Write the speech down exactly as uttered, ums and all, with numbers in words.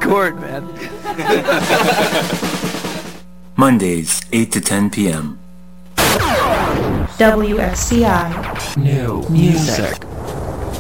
record, man. Mondays, eight to ten p.m. W X C I. New music.